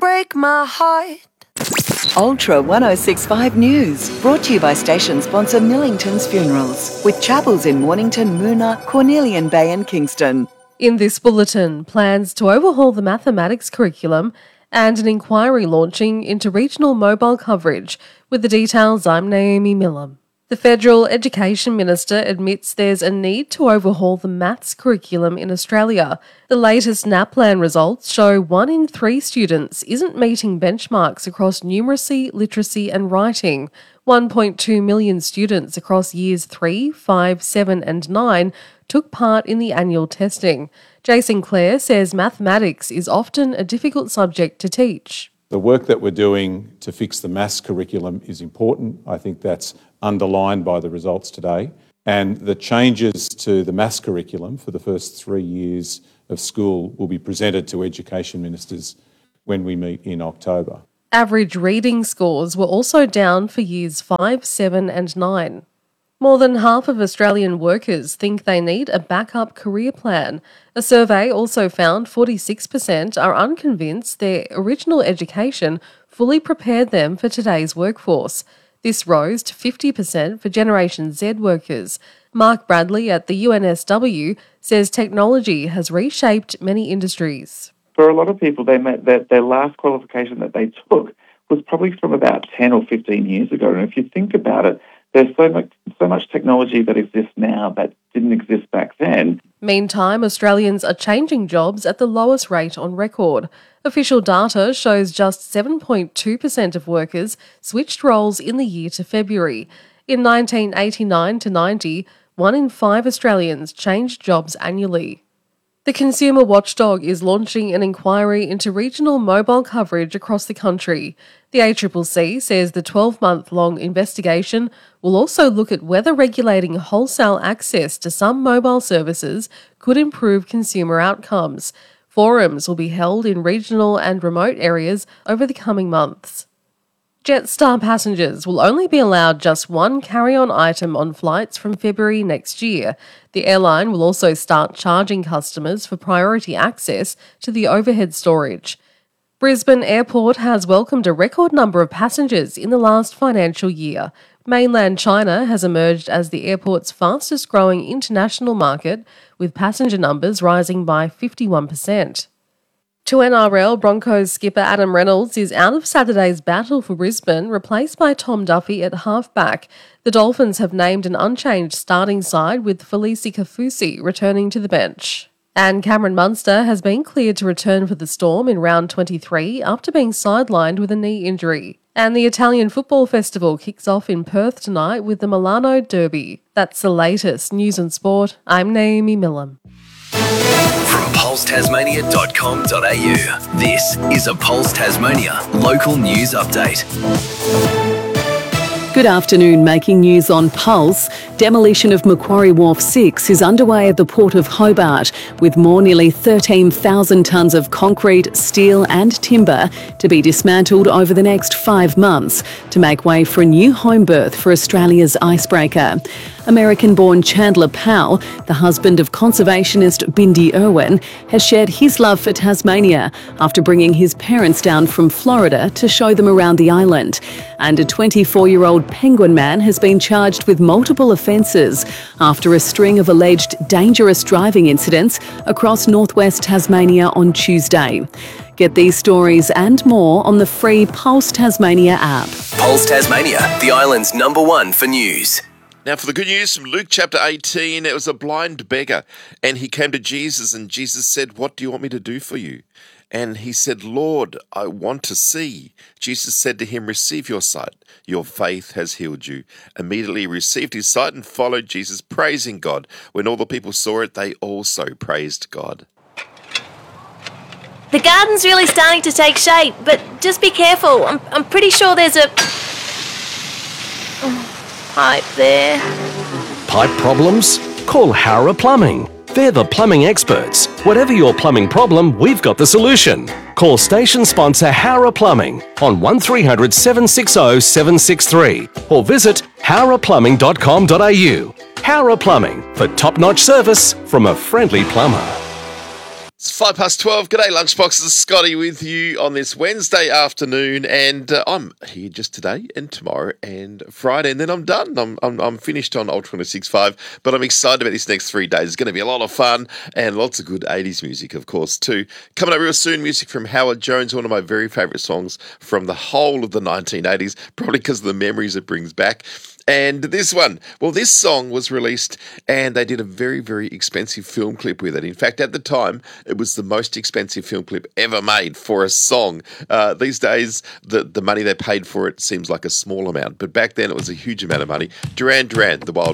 break my heart. Ultra 1065 News, brought to you by station sponsor Millington's Funerals, with chapels in Mornington, Moona, Cornelian Bay and Kingston. In this bulletin, plans to overhaul the mathematics curriculum and an inquiry launching into regional mobile coverage. With the details, I'm Naomi Miller. The Federal Education Minister admits there's a need to overhaul the maths curriculum in Australia. The latest NAPLAN results show 1 in 3 students isn't meeting benchmarks across numeracy, literacy and writing. 1.2 million students across years 3, 5, 7 and 9 took part in the annual testing. Jason Clare says mathematics is often a difficult subject to teach. The work that we're doing to fix the maths curriculum is important. I think that's underlined by the results today. And the changes to the maths curriculum for the first 3 years of school will be presented to education ministers when we meet in October. Average reading scores were also down for years 5, 7 and 9. More than half of Australian workers think they need a backup career plan. A survey also found 46% are unconvinced their original education fully prepared them for today's workforce. This rose to 50% for Generation Z workers. Mark Bradley at the UNSW says technology has reshaped many industries. For a lot of people, their last qualification that they took was probably from about 10 or 15 years ago. And if you think about it, there's so much technology that exists now that didn't exist back then. Meantime, Australians are changing jobs at the lowest rate on record. Official data shows just 7.2% of workers switched roles in the year to February. In 1989 to 90, 1 in 5 Australians changed jobs annually. The Consumer Watchdog is launching an inquiry into regional mobile coverage across the country. The ACCC says the 12-month-long investigation will also look at whether regulating wholesale access to some mobile services could improve consumer outcomes. Forums will be held in regional and remote areas over the coming months. Jetstar passengers will only be allowed just one carry-on item on flights from February next year. The airline will also start charging customers for priority access to the overhead storage. Brisbane Airport has welcomed a record number of passengers in the last financial year. Mainland China has emerged as the airport's fastest-growing international market, with passenger numbers rising by 51%. To NRL, Broncos skipper Adam Reynolds is out of Saturday's battle for Brisbane, replaced by Tom Duffy at halfback. The Dolphins have named an unchanged starting side, with Felice Kafusi returning to the bench. And Cameron Munster has been cleared to return for the Storm in round 23 after being sidelined with a knee injury. And the Italian Football Festival kicks off in Perth tonight with the Milano Derby. That's the latest news and sport. I'm Naomi Millam. From pulsetasmania.com.au, this is a Pulse Tasmania local news update. Good afternoon. Making news on Pulse. Demolition of Macquarie Wharf 6 is underway at the Port of Hobart, with nearly 13,000 tonnes of concrete, steel and timber to be dismantled over the next 5 months to make way for a new home berth for Australia's icebreaker. American-born Chandler Powell, the husband of conservationist Bindi Irwin, has shared his love for Tasmania after bringing his parents down from Florida to show them around the island. And a 24-year-old penguin man has been charged with multiple offences after a string of alleged dangerous driving incidents across northwest Tasmania on Tuesday. Get these stories and more on the free Pulse Tasmania app. Pulse Tasmania, the island's #1 for news. Now for the good news from Luke chapter 18, it was a blind beggar, and he came to Jesus, and Jesus said, "What do you want me to do for you?" And he said, "Lord, I want to see." Jesus said to him, "Receive your sight. Your faith has healed you." Immediately he received his sight and followed Jesus, praising God. When all the people saw it, they also praised God. The garden's really starting to take shape, but just be careful. I'm pretty sure there's a pipe there. Pipe problems? Call Howrah Plumbing. They're the plumbing experts. Whatever your plumbing problem, we've got the solution. Call station sponsor Howrah Plumbing on 1300 760 763 or visit howrahplumbing.com.au. Howrah Plumbing, for top-notch service from a friendly plumber. It's 12:05. G'day, Lunchbox. It's Scotty with you on this Wednesday afternoon, and I'm here just today and tomorrow and Friday, and then I'm done. I'm finished on Ultra 106.5, but I'm excited about this next 3 days. It's going to be a lot of fun and lots of good 80s music, of course, too. Coming up real soon, music from Howard Jones, one of my very favourite songs from the whole of the 1980s, probably because of the memories it brings back. And this one, well, this song was released and they did a very, very expensive film clip with it. In fact, at the time, it was the most expensive film clip ever made for a song. These days, the money they paid for it seems like a small amount, but back then it was a huge amount of money. Duran Duran, The Wild